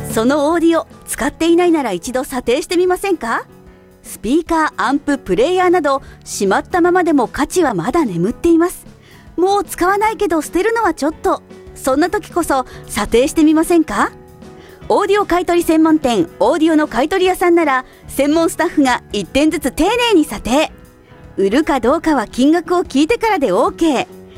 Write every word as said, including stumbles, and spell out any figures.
そのオーディオ使っていないなら一度査定してみませんか？スピーカー、アンプ、プレイヤーなどしまったままでも価値はまだ眠っています。もう使わないけど捨てるのはちょっと、そんな時こそ査定してみませんか？オーディオ買取専門店オーディオの買取屋さんなら専門スタッフがいってんずつ丁寧に査定。売るかどうかは金額を聞いてからで オーケー。